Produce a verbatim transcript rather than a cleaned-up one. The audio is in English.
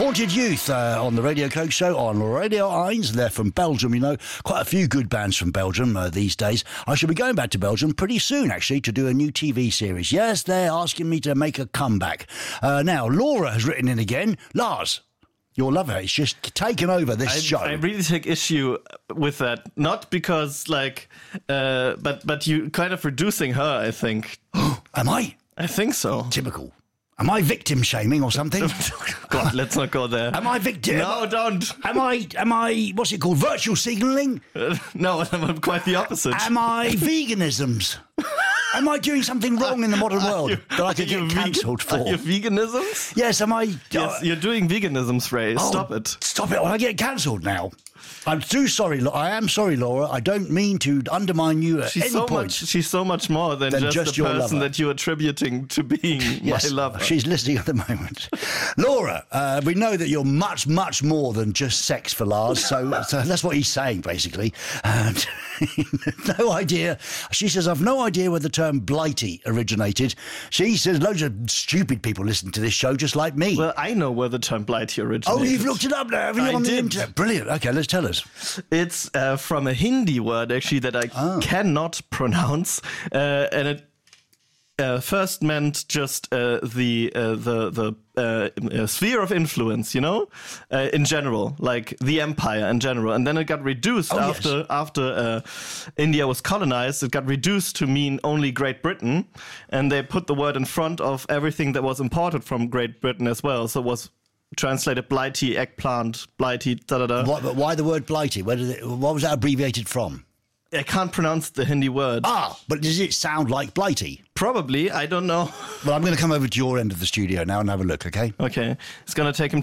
Haunted Youth uh, on the Radio Coke Show on Radio Eins. They're from Belgium, you know. Quite a few good bands from Belgium uh, these days. I shall be going back to Belgium pretty soon, actually, to do a new T V series. Yes, they're asking me to make a comeback. Uh, now, Laura has written in again. Lars, you'll love her. It's just taken over this I, show. I really take issue with that. Not because, like, uh, but but you kind of reducing her, I think. Am I? I think so. Typical. Am I victim shaming or something? God, let's not go there. Am I victim? No, don't. Am I, am I, what's it called, virtual signalling? Uh, no, I'm quite the opposite. Am I veganisms? Am I doing something wrong in the modern world you, that I could get cancelled for? Are you veganisms? Yes, am I? Yes, uh, you're doing veganisms, Ray. oh, Stop it. Stop it, or I get cancelled now. I'm too sorry. Lo- I am sorry, Laura. I don't mean to undermine you at She's any so point. much. She's so much more than, Than just, just the your person lover. that you're attributing to being Yes, my lover. she's listening at the moment. Laura, uh, we know that you're much, much more than just sex for Lars, so, so that's what he's saying, basically. And no idea. She says, I've no idea where the term blighty originated. She says loads of stupid people listen to this show just like me. Well, I know where the term blighty originated. Oh, you've looked it up now, haven't you, I on the did. internet? Brilliant. Okay, let's tell us. It's uh, from a Hindi word, actually, that I Oh. cannot pronounce. Uh, and it uh, first meant just uh, the uh, the the uh, uh, sphere of influence, you know, uh, in general, like the empire in general. And then it got reduced Oh, after yes. after uh, India was colonized. It got reduced to mean only Great Britain. And they put the word in front of everything that was imported from Great Britain as well. So it was translated blighty, eggplant, blighty, da da da. What, but why the word blighty? Where did it, what was that abbreviated from? I can't pronounce the Hindi word. Ah, but does it sound like blighty? Probably, I don't know. Well, I'm going to come over to your end of the studio now and have a look, okay? Okay, it's gonna take him